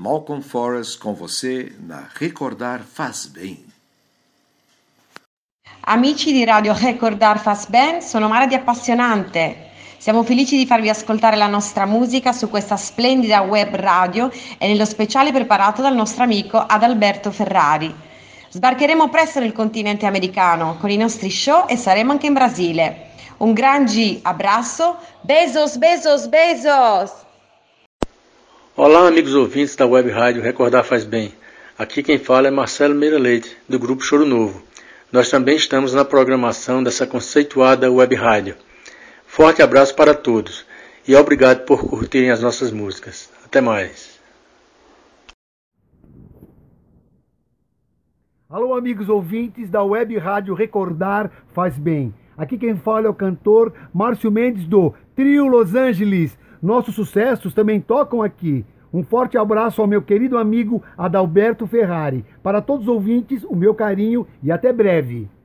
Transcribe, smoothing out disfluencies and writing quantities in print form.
Malcolm Forrest con você na Recordar Faz Bem. Amici di Radio Recordar Faz Bene, sono Mara di Appassionante. Siamo felici di farvi ascoltare la nostra musica su questa splendida web radio e nello speciale preparato dal nostro amico Adalberto Ferrari. Sbarcheremo presto nel continente americano con i nostri show e saremo anche in Brasile. Un grande abraço, beijos, beijos, beijos! Olá, amigos ouvintes da Web Rádio Recordar Faz Bem. Aqui quem fala é Marcelo Meira Leite, do Grupo Choro Novo. Nós também estamos na programação dessa conceituada Web Rádio. Forte abraço para todos e obrigado por curtirem as nossas músicas. Até mais. Alô, amigos ouvintes da Web Rádio Recordar Faz Bem. Aqui quem fala é o cantor Márcio Mendes do Trio Los Angeles. Nossos sucessos também tocam aqui. Um forte abraço ao meu querido amigo Adalberto Ferrari. Para todos os ouvintes, o meu carinho e até breve.